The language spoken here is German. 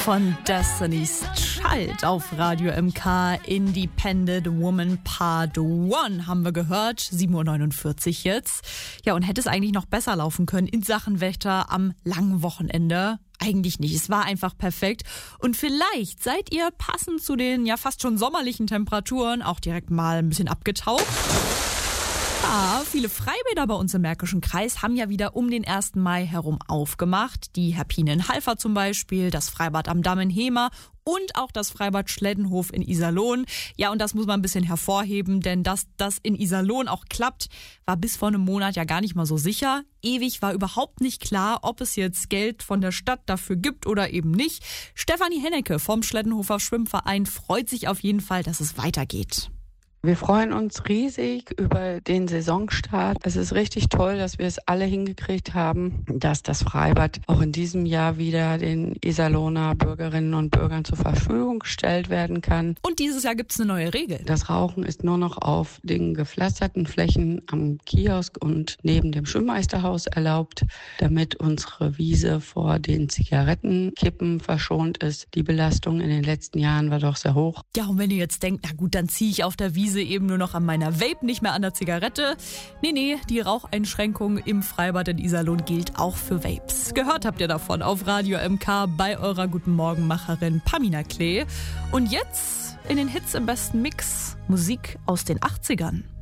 Von Destiny's Child auf Radio MK. Independent Woman Part 1 haben wir gehört. 7:49 Uhr jetzt. Ja, und hätte es eigentlich noch besser laufen können in Sachen Wetter am langen Wochenende? Eigentlich nicht. Es war einfach perfekt. Und vielleicht seid ihr passend zu den ja fast schon sommerlichen Temperaturen auch direkt mal ein bisschen abgetaucht. Ja, viele Freibäder bei uns im Märkischen Kreis haben ja wieder um den 1. Mai herum aufgemacht. Die Herpine in Halver zum Beispiel, das Freibad am Damm in Hemer und auch das Freibad Schleddenhof in Iserlohn. Ja, und das muss man ein bisschen hervorheben, denn dass das in Iserlohn auch klappt, war bis vor einem Monat ja gar nicht mal so sicher. Ewig war überhaupt nicht klar, ob es jetzt Geld von der Stadt dafür gibt oder eben nicht. Stefanie Hennecke vom Schleddenhofer Schwimmverein freut sich auf jeden Fall, dass es weitergeht. Wir freuen uns riesig über den Saisonstart. Es ist richtig toll, dass wir es alle hingekriegt haben, dass das Freibad auch in diesem Jahr wieder den Iserlohner Bürgerinnen und Bürgern zur Verfügung gestellt werden kann. Und dieses Jahr gibt es eine neue Regel. Das Rauchen ist nur noch auf den gepflasterten Flächen am Kiosk und neben dem Schwimmmeisterhaus erlaubt, damit unsere Wiese vor den Zigarettenkippen verschont ist. Die Belastung in den letzten Jahren war doch sehr hoch. Ja, und wenn ihr jetzt denkt, na gut, dann ziehe ich auf der Wiese eben nur noch an meiner Vape, nicht mehr an der Zigarette. Nee, die Raucheinschränkung im Freibad in Iserlohn gilt auch für Vapes. Gehört habt ihr davon auf Radio MK bei eurer Guten Morgen-Macherin Pamina Klee. Und jetzt in den Hits im besten Mix Musik aus den 80ern.